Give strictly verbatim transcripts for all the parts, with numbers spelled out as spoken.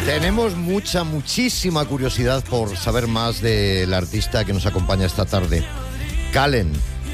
Tenemos mucha, muchísima curiosidad por saber más del artista que nos acompaña esta tarde. Kallen,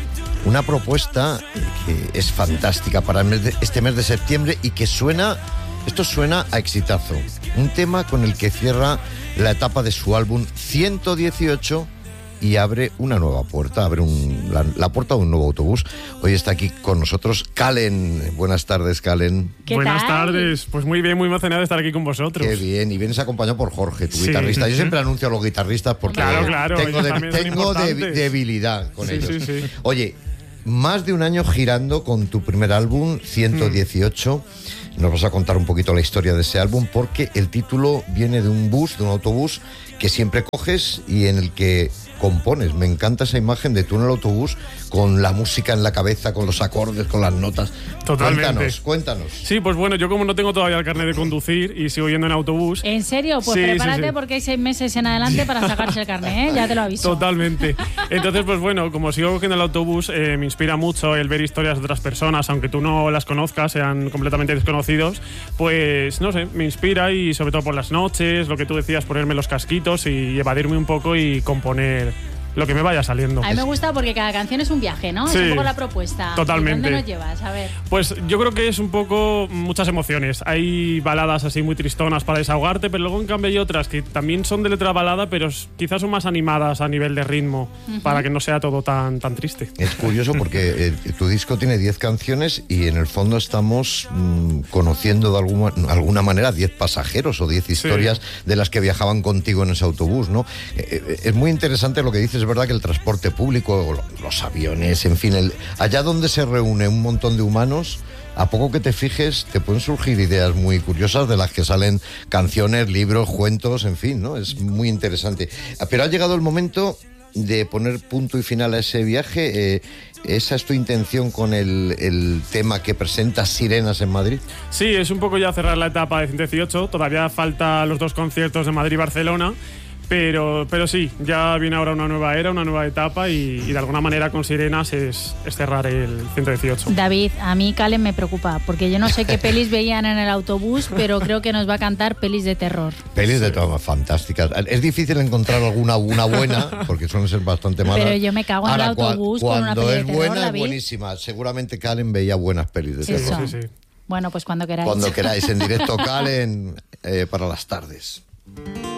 una propuesta que es fantástica para el mes de, este mes de septiembre y que suena, esto suena a exitazo. Un tema con el que cierra la etapa de su álbum ciento dieciocho y abre una nueva puerta, abre un, la, la puerta de un nuevo autobús. Hoy está aquí con nosotros Kallen. Buenas tardes, Kallen. Buenas tardes. Pues muy bien, muy emocionado de estar aquí con vosotros. Qué bien. Y vienes acompañado por Jorge, tu sí, guitarrista. Yo sí. siempre anuncio a los guitarristas porque claro, claro, tengo, de, tengo de, de, debilidad con sí, ellos. Sí, sí. Oye, más de un año girando con tu primer álbum, ciento dieciocho. Mm. Nos vas a contar un poquito la historia de ese álbum porque el título viene de un bus, de un autobús que siempre coges y en el que compones. Me encanta esa imagen de tú en el autobús con la música en la cabeza, con los acordes, con las notas. Totalmente. Cuéntanos, cuéntanos. Sí, pues bueno, yo como no tengo todavía el carnet de conducir y sigo yendo en autobús. ¿En serio? Pues sí, prepárate sí, sí. porque hay seis meses en adelante para sacarse el carnet, ¿eh? Ya te lo aviso. Totalmente. Entonces, pues bueno, como sigo cogiendo el autobús, eh, me inspira mucho el ver historias de otras personas, aunque tú no las conozcas, sean completamente desconocidos, pues no sé, me inspira y sobre todo por las noches, lo que tú decías, ponerme los casquitos y evadirme un poco y componer lo que me vaya saliendo. A mí me gusta porque cada canción es un viaje, ¿no? Sí, es un poco la propuesta. totalmente. ¿Y dónde nos llevas? A ver. Pues yo creo que es un poco muchas emociones. Hay baladas así muy tristonas para desahogarte, pero luego en cambio hay otras que también son de letra balada, pero quizás son más animadas a nivel de ritmo, uh-huh. para que no sea todo tan, tan triste. Es curioso porque eh, tu disco tiene diez canciones y en el fondo estamos mmm, conociendo de alguna, alguna manera diez pasajeros o diez historias sí. de las que viajaban contigo en ese autobús, ¿no? Eh, es muy interesante lo que dices. Es verdad que el transporte público, los aviones, en fin, el, allá donde se reúne un montón de humanos, a poco que te fijes, te pueden surgir ideas muy curiosas de las que salen canciones, libros, cuentos, en fin, ¿no? Es muy interesante. Pero ha llegado el momento de poner punto y final a ese viaje. Eh, ¿Esa es tu intención con el, el tema que presenta Sirenas en Madrid? Sí, es un poco ya cerrar la etapa de ciento dieciocho. Todavía falta los dos conciertos de Madrid y Barcelona. Pero, pero sí, ya viene ahora una nueva era, una nueva etapa y, y de alguna manera con Sirenas es, es cerrar el ciento dieciocho. David, a mí Kallen me preocupa, porque yo no sé qué pelis veían en el autobús, pero creo que nos va a cantar pelis de terror. Pelis de terror fantásticas. Es difícil encontrar alguna una buena, porque suelen ser bastante malas. Pero yo me cago en ahora, el autobús con una peli de terror, Cuando es buena, David. Es buenísima. Seguramente Kallen veía buenas pelis de sí, terror. Sí, sí. Bueno, pues cuando queráis. Cuando queráis, en directo Kallen eh, para las tardes.